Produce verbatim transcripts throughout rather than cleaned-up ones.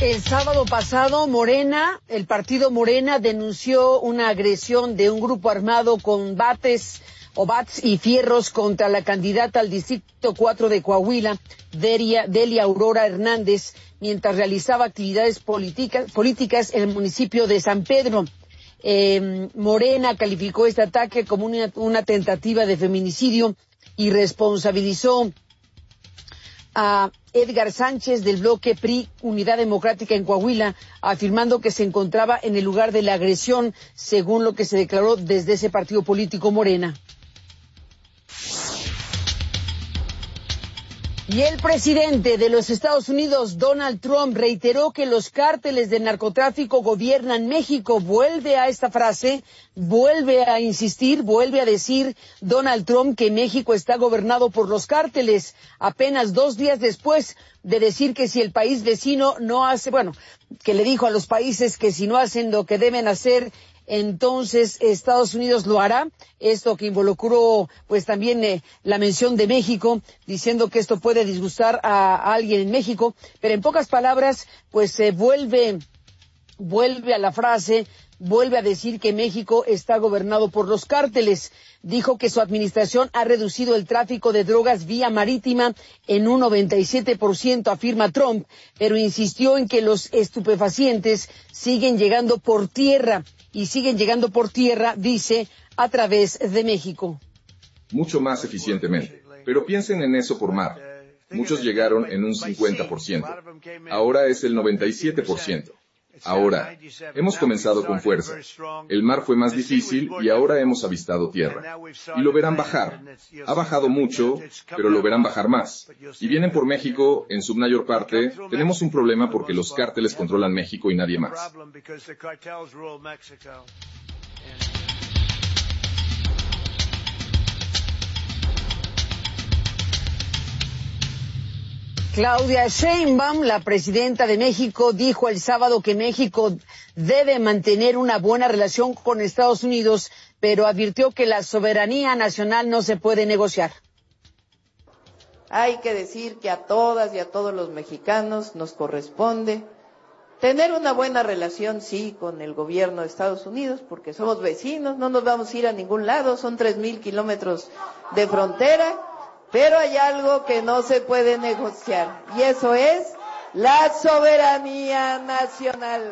El sábado pasado, Morena, el partido Morena, denunció una agresión de un grupo armado con bates o bats y fierros contra la candidata al Distrito cuatro de Coahuila, Delia, Delia Aurora Hernández, mientras realizaba actividades políticas, políticas en el municipio de San Pedro. Eh, Morena calificó este ataque como una, una tentativa de feminicidio y responsabilizó a Edgar Sánchez del bloque P R I Unidad Democrática en Coahuila, afirmando que se encontraba en el lugar de la agresión, según lo que se declaró desde ese partido político Morena. Y el presidente de los Estados Unidos, Donald Trump, reiteró que los cárteles del narcotráfico gobiernan México. Vuelve a esta frase, vuelve a insistir, vuelve a decir Donald Trump que México está gobernado por los cárteles, apenas dos días después de decir que si el país vecino no hace, bueno, que le dijo a los países que si no hacen lo que deben hacer, entonces Estados Unidos lo hará. Esto que involucró pues también eh, la mención de México, diciendo que esto puede disgustar a, a alguien en México, pero en pocas palabras pues se eh, vuelve vuelve a la frase, vuelve a decir que México está gobernado por los cárteles. Dijo que su administración ha reducido el tráfico de drogas vía marítima en un noventa y siete por ciento, afirma Trump, pero insistió en que los estupefacientes siguen llegando por tierra y siguen llegando por tierra, dice, a través de México. Mucho más eficientemente, pero piensen en eso por mar. Muchos llegaron en un cincuenta por ciento, ahora es el noventa y siete por ciento. Ahora, hemos comenzado con fuerza. El mar fue más difícil y ahora hemos avistado tierra. Y lo verán bajar. Ha bajado mucho, pero lo verán bajar más. Y vienen por México, en su mayor parte. Tenemos un problema porque los cárteles controlan México y nadie más. Claudia Sheinbaum, la presidenta de México, dijo el sábado que México debe mantener una buena relación con Estados Unidos, pero advirtió que la soberanía nacional no se puede negociar. Hay que decir que a todas y a todos los mexicanos nos corresponde tener una buena relación, sí, con el gobierno de Estados Unidos, porque somos vecinos, no nos vamos a ir a ningún lado, son tres mil kilómetros de frontera. Pero hay algo que no se puede negociar, y eso es la soberanía nacional.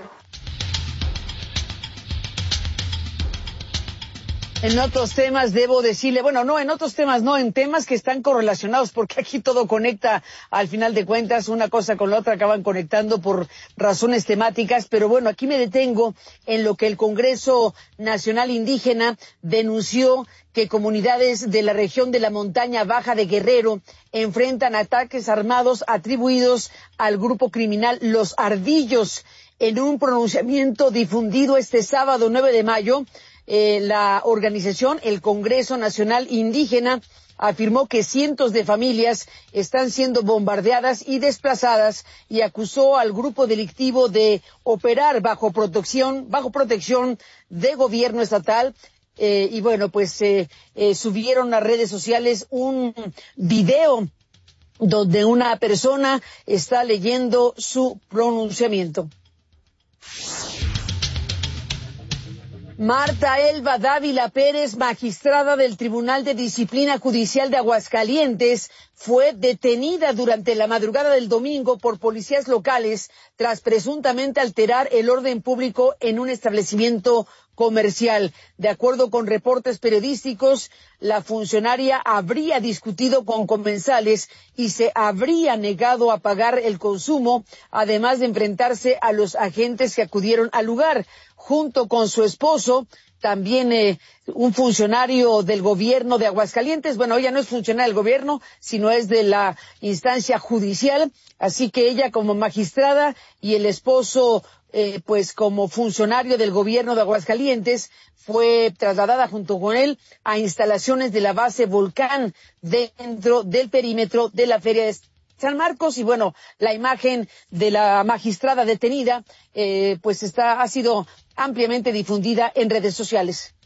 En otros temas debo decirle, bueno, no, en otros temas no, en temas que están correlacionados, porque aquí todo conecta, al final de cuentas, una cosa con la otra acaban conectando por razones temáticas, pero bueno, aquí me detengo en lo que el Congreso Nacional Indígena denunció que comunidades de la región de la montaña baja de Guerrero enfrentan ataques armados atribuidos al grupo criminal Los Ardillos. En un pronunciamiento difundido este sábado nueve de mayo, Eh, la organización, el Congreso Nacional Indígena, afirmó que cientos de familias están siendo bombardeadas y desplazadas y acusó al grupo delictivo de operar bajo protección, bajo protección de gobierno estatal. Eh, y bueno, pues eh, eh, subieron a redes sociales un video donde una persona está leyendo su pronunciamiento. Marta Elba Dávila Pérez, magistrada del Tribunal de Disciplina Judicial de Aguascalientes, fue detenida durante la madrugada del domingo por policías locales tras presuntamente alterar el orden público en un establecimiento comercial. De acuerdo con reportes periodísticos, la funcionaria habría discutido con comensales y se habría negado a pagar el consumo, además de enfrentarse a los agentes que acudieron al lugar. Junto con su esposo, también eh, un funcionario del gobierno de Aguascalientes. Bueno, ella no es funcionaria del gobierno, sino es de la instancia judicial, así que ella como magistrada y el esposo eh, pues como funcionario del gobierno de Aguascalientes fue trasladada junto con él a instalaciones de la base Volcán dentro del perímetro de la Feria de San Marcos. Y bueno, la imagen de la magistrada detenida eh, pues está ha sido ampliamente difundida en redes sociales.